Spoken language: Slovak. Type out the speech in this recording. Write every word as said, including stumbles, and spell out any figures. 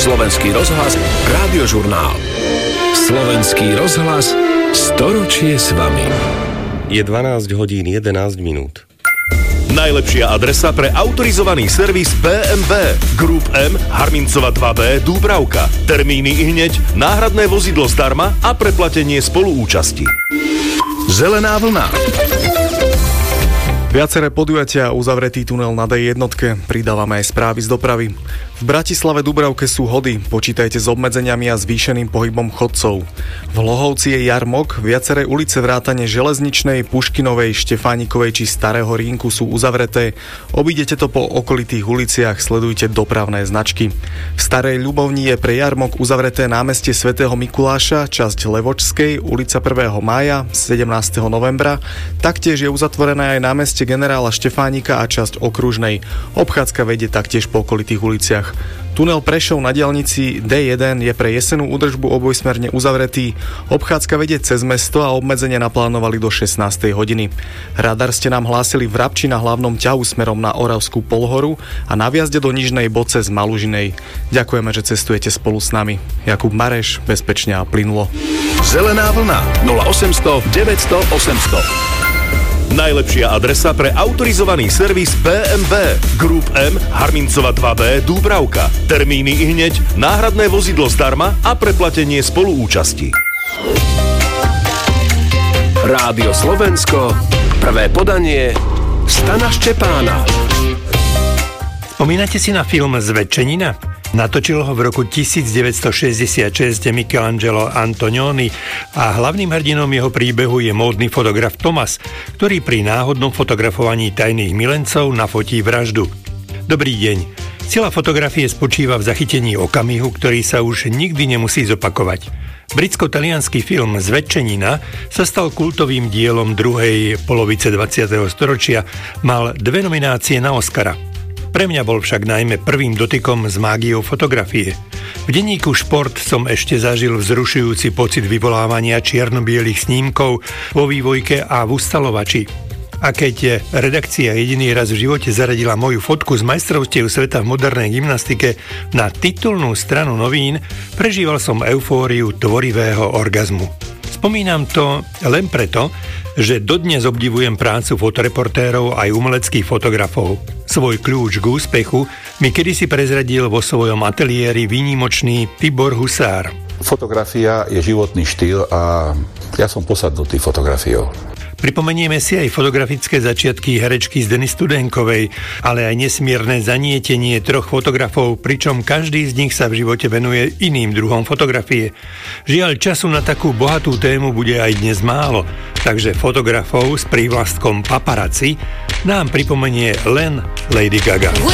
Slovenský rozhlas, Rádiožurnál. Slovenský rozhlas, storočie s vami. Je dvanásť hodín jedenásť minút. Najlepšia adresa pre autorizovaný servis bé em vé. Group M, Harmincova dva bé, Dúbravka. Termíny i hneď, náhradné vozidlo zdarma a preplatenie spoluúčasti. Zelená vlna. Viaceré podujatia, uzavretý tunel na dé jedna, pridávame aj správy z dopravy. V Bratislave Dúbravke sú hody, počítajte s obmedzeniami a zvýšeným pohybom chodcov. V Hlohovci je jarmok, viaceré ulice vrátane Železničnej, Puškinovej, Štefánikovej či Starého Rínku sú uzavreté. Obídete to po okolitých uliciach, sledujte dopravné značky. V Starej Ľubovni je pre jarmok uzavreté námestie svätého Mikuláša, časť Levočskej, ulica prvého mája, sedemnásteho novembra. Taktiež je uzatvorené aj námestie generála Štefánika a časť Okružnej. Obchádzka vedie taktiež po okolitých uliciach. Tunel Prešov na diaľnici dé jeden je pre jesennú údržbu obojsmerne uzavretý. Obchádzka vedie cez mesto a obmedzenie naplánovali do šestnástej hodiny. Radar ste nám hlásili v Rabči na hlavnom ťahu smerom na Oravskú Polhoru a na vjazde do Nižnej Boce z Malužinej. Ďakujeme, že cestujete spolu s nami. Jakub Mareš, bezpečne a plynulo. Zelená vlna nula osemsto deväťsto osemsto. Najlepšia adresa pre autorizovaný servis bé em vé. Group M, Harmincova dva bé, Dúbravka. Termíny i hneď, náhradné vozidlo zdarma a preplatenie spoluúčasti. Rádio Slovensko, prvé podanie Stana Ščepána. Spomínate si na film Zväčšenina? Natočil ho v roku devätnásťstošesťdesiatšesť Michelangelo Antonioni a hlavným hrdinom jeho príbehu je módny fotograf Thomas, ktorý pri náhodnom fotografovaní tajných milencov nafotí vraždu. Dobrý deň. Sila fotografie spočíva v zachytení okamihu, ktorý sa už nikdy nemusí zopakovať. Britsko-taliansky film Zväčšenina sa stal kultovým dielom druhej polovice dvadsiateho storočia, mal dve nominácie na Oscara. Pre mňa bol však najmä prvým dotykom s mágiou fotografie. V denníku Šport som ešte zažil vzrušujúci pocit vyvolávania čierno-bielých snímkov vo vývojke a v ustalovači. A keď redakcia jediný raz v živote zaradila moju fotku z majstrovstiev sveta v modernej gymnastike na titulnú stranu novín, prežíval som eufóriu tvorivého orgazmu. Spomínam to len preto, že dodnes obdivujem prácu fotoreportérov aj umeleckých fotografov. Svoj kľúč k úspechu mi kedysi prezradil vo svojom ateliéri výnimočný Tibor Husár. Fotografia je životný štýl a ja som posadnutý fotografiou. Pripomenieme si aj fotografické začiatky herečky Zdeny Studenkovej, ale aj nesmierne zanietenie troch fotografov, pričom každý z nich sa v živote venuje iným druhom fotografie. Žiaľ, času na takú bohatú tému bude aj dnes málo, takže fotografov s prívlastkom paparazzi nám pripomenie len Lady Gaga.